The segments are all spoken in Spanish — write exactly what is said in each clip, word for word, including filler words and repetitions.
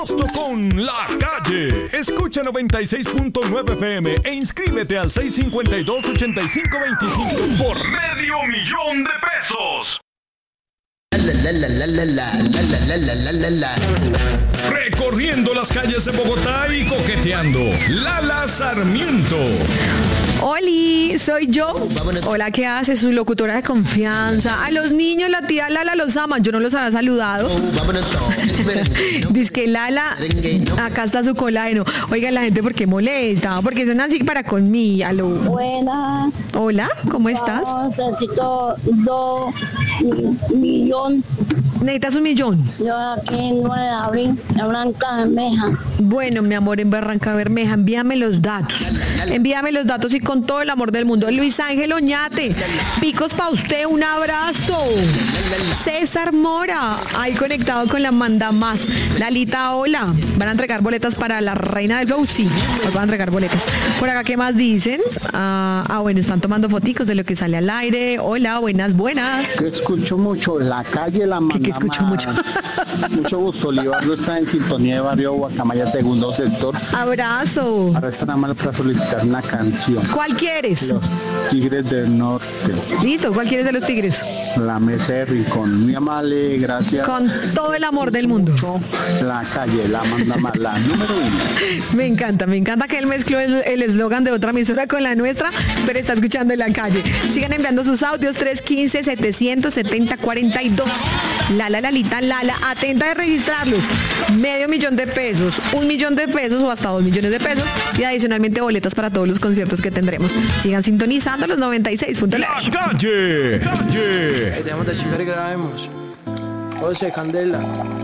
Con La Calle. Escucha noventa y seis punto nueve F M e inscríbete al seis cinco dos, ocho cinco dos cinco por medio millón de pesos. La, la, la, la, la, la, la, la, la, la. Recorriendo las calles de Bogotá y coqueteando. Lala Sarmiento. Oli, soy yo. Hola, ¿qué haces? Su locutora de confianza. A los niños la tía Lala los ama. Yo no los había saludado. Dice que Lala, acá está su colágeno. Oiga, la gente, ¿por qué molesta? Porque son así para conmigo. Aló. Buena. Hola, ¿cómo estás? No, necesito dos millones. ¿Necesitas un millón? Yo aquí en nueve de abril, en Blanca Bermeja. Bueno, mi amor, en Barranca Bermeja, envíame los datos. Envíame los datos y con todo el amor del mundo. Luis Ángel Oñate, picos pa' usted, un abrazo. César Mora, ahí conectado con la manda más. Lalita, hola. Van a entregar boletas para la reina del flow, sí. Van a entregar boletas. Por acá, ¿qué más dicen? Ah, ah, bueno, están tomando foticos de lo que sale al aire. Hola, buenas, buenas. Que escucho mucho La Calle, la manda ¿Qué, qué escucho más. mucho? Mucho gusto, Olivardo está en sintonía de Barrio Guacamaya, segundo sector. Abrazo. Ahora está nada más para solicitar una canción. ¿Cuál quieres? Los Tigres del Norte. Listo, ¿cuál quieres de los Tigres? La Mesa de Rincón. Muy amable, gracias. Con todo el amor del mundo. La Calle, la manda más, la número uno. Me encanta, me encanta que él mezcló el eslogan de otra emisora con la nuestra, pero está escuchando en La Calle. Sigan enviando sus audios tres uno cinco, siete siete cero, cuatro dos. Lala, Lalita, Lala, atenta de registrarlos. Medio millón de pesos, un millón de pesos o hasta dos millones de pesos y adicionalmente boletas para todos los conciertos que tendremos. Sigan sintonizando los noventa y seis punto nueve. La Calle. Calle. Hey, dejemos de chimber y grabemos. José Candela.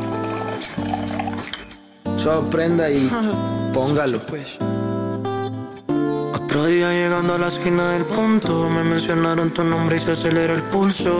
Sorprenda y póngalo. Otro día llegando a la esquina del punto, me mencionaron tu nombre y se acelera el pulso.